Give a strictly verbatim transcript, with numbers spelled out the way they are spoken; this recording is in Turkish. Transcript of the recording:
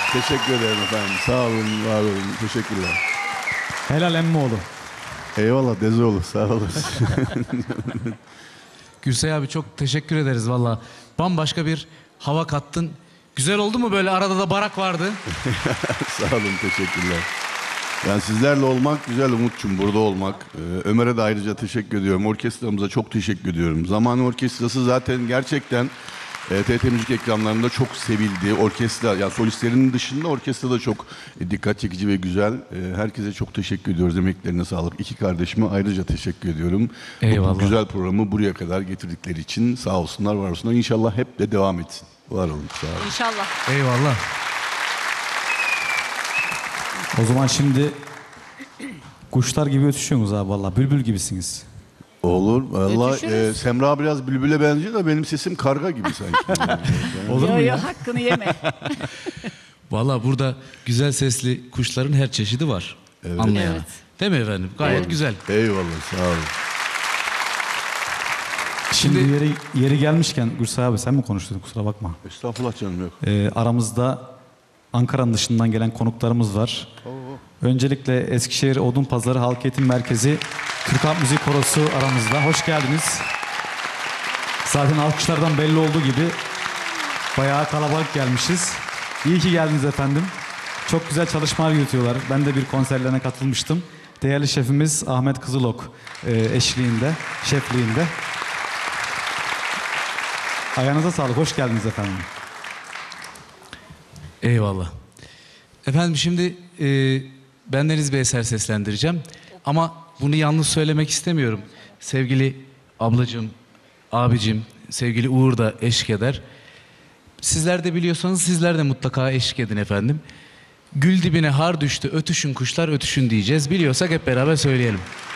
Teşekkür ederim efendim. Sağ olun, var olun. Teşekkürler. Helal Emmoğlu. Eyvallah Dezoğlu, sağ olasın. Gürsey abi çok teşekkür ederiz valla. Bambaşka bir hava kattın. Güzel oldu mu böyle, arada da barak vardı. Sağ olun, teşekkürler. Yani sizlerle olmak güzel Umut'cum, burada olmak. Ee, Ömer'e de ayrıca teşekkür ediyorum. Orkestramıza çok teşekkür ediyorum. Zaman Orkestrası zaten gerçekten e, T R T Müzik ekranlarında çok sevildi. Orkestra, yani solistlerin dışında orkestra da çok e, dikkat çekici ve güzel. E, herkese çok teşekkür ediyoruz. Emeklerine sağlık. İki kardeşime ayrıca teşekkür ediyorum. Eyvallah. Bu güzel programı buraya kadar getirdikleri için sağ olsunlar, var olsunlar. İnşallah hep de devam etsin. Var olun, sağ olun. İnşallah. Eyvallah. O zaman şimdi kuşlar gibi ötüşüyorsunuz abi valla. Bülbül gibisiniz. Olur. Vallahi Ötüşürüz. e, Semra biraz bülbüle benziyor da benim sesim karga gibi sanki. Olur Yo mu yo, ya? hakkını yeme. Valla burada güzel sesli kuşların her çeşidi var. Evet. Anlayana. Evet. Değil mi efendim? Gayet Doğru. güzel. Eyvallah, sağ olun. Şimdi, Şimdi- yeri, yeri gelmişken Gürsay abi sen mi konuştun, kusura bakma. Estağfurullah canım, yok. Ee, aramızda Ankara'nın dışından gelen konuklarımız var. Öncelikle Eskişehir Odunpazarı Halk Eğitim Merkezi Türk Halk Müziği Korosu aramızda. Hoş geldiniz. Zaten alkışlardan belli olduğu gibi bayağı kalabalık gelmişiz. İyi ki geldiniz efendim. Çok güzel çalışmalar yürütüyorlar. Ben de bir konserlerine katılmıştım. Değerli şefimiz Ahmet Kızılok e, eşliğinde, şefliğinde. Ayağınıza sağlık. Hoş geldiniz efendim. Eyvallah. Efendim şimdi e, bendeniz bir eser seslendireceğim. Ama bunu yalnız söylemek istemiyorum. Sevgili ablacığım, abicim, sevgili Uğur da eşlik eder. Sizler de biliyorsanız sizler de mutlaka eşlik edin efendim. Gül dibine har düştü, ötüşün kuşlar ötüşün diyeceğiz. Biliyorsak hep beraber söyleyelim.